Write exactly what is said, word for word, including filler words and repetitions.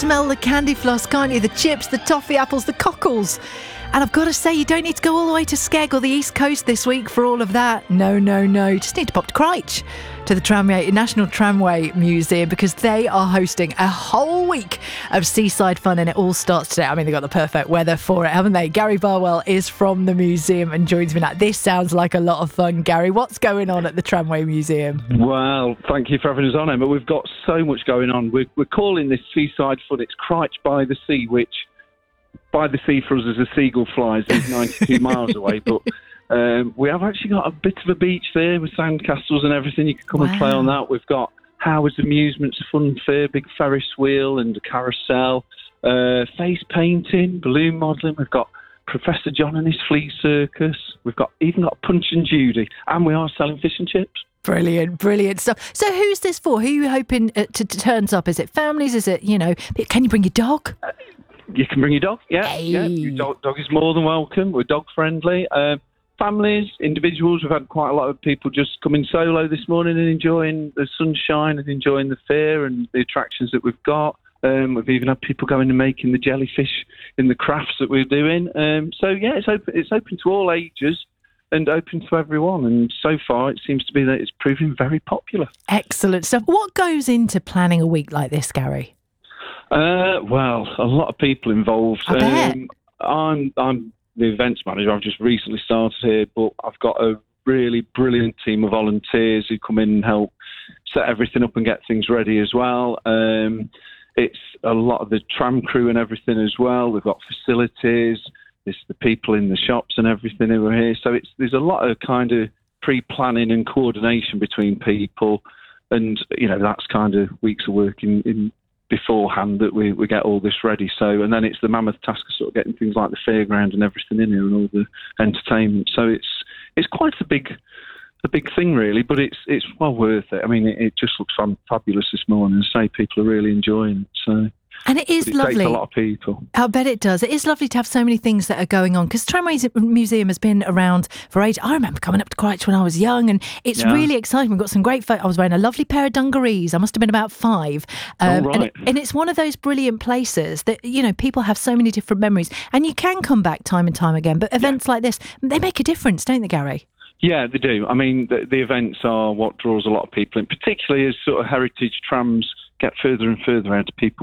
Smell the candy floss, can't you? The chips, the toffee apples, the cockles. And I've got to say, you don't need to go all the way to Skeg or the East Coast this week for all of that. No, no, no. You just need to pop to Cryche, to the Tramway, National Tramway Museum, because they are hosting a whole week of seaside fun, and it all starts today. I mean, they've got the perfect weather for it, haven't they? Gary Barwell is from the museum and joins me now. This sounds like a lot of fun, Gary. What's going on at the Tramway Museum? Well, thank you for having us on, Emma. We've got so much going on. We're, we're calling this seaside fun. It's Cryche by the Sea, which by the sea for us as a seagull flies is ninety-two miles away, but um, we have actually got a bit of a beach there with sandcastles and everything. You can come wow. and play on that. We've got Howard's Amusements, a fun fair, big Ferris wheel and a carousel, uh, face painting, balloon modelling. We've got Professor John and his flea circus. We've got even got Punch and Judy, and we are selling fish and chips. Brilliant, brilliant stuff. So who's this for? Who are you hoping uh, to, to turns up? Is it families? Is it, you know, can you bring your dog? Uh, You can bring your dog, yeah. Hey. yeah. Your dog, dog is more than welcome. We're dog friendly. Uh, families, individuals. We've had quite a lot of people just coming solo this morning and enjoying the sunshine and enjoying the fair and the attractions that we've got. Um, we've even had people going and making the jellyfish in the crafts that we're doing. Um, so yeah, it's open. It's open to all ages and open to everyone. And so far, it seems to be that it's proving very popular. Excellent stuff. What goes into planning a week like this, Gary? Uh, well, a lot of people involved. I bet. Um, I'm I'm the events manager. I've just recently started here, but I've got a really brilliant team of volunteers who come in and help set everything up and get things ready as well. Um, it's a lot of the tram crew and everything as well. We've got facilities. It's the people in the shops and everything who are here. So it's there's a lot of kind of pre-planning and coordination between people, and you know that's kind of weeks of work in. in beforehand that we, we get all this ready. So, and then it's the mammoth task of sort of getting things like the fairground and everything in here and all the entertainment. So it's it's quite a big a big thing really, but it's it's well worth it. I mean, it, it just looks fun, fabulous this morning. As I say, people are really enjoying it. So. And it is it lovely. Takes a lot of people. I bet it does. It is lovely to have so many things that are going on, because Tramway Museum has been around for ages. I remember coming up to Cryche when I was young, and it's yeah. really exciting. We've got some great photos. I was wearing a lovely pair of dungarees. I must have been about five. Um, oh, right. and, it, and it's one of those brilliant places that, you know, people have so many different memories, and you can come back time and time again. But events yeah. like this, they make a difference, don't they, Gary? Yeah, they do. I mean, the, the events are what draws a lot of people in, particularly as sort of heritage trams get further and further out of people.